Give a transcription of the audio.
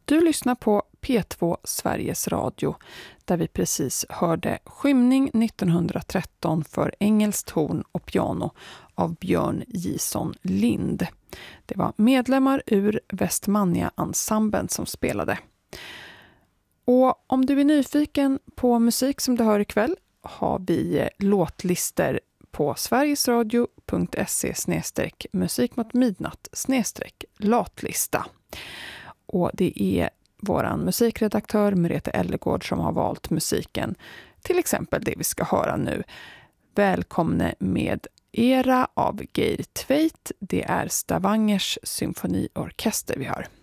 Du lyssnar på P2 Sveriges Radio där vi precis hörde Skymning 1913 för engelskt horn och piano av Björn Jison Lind. Det var medlemmar ur Westmania-ensemblen som spelade. Och om du är nyfiken på musik som du hör ikväll har vi låtlister på sverigesradio.se/musikmotmidnatt/latlista. Och det är våran musikredaktör Merete Ellegård som har valt musiken. Till exempel det vi ska höra nu. Välkomne med Era av Geir Tveit. Det är Stavangers symfoniorkester vi hör.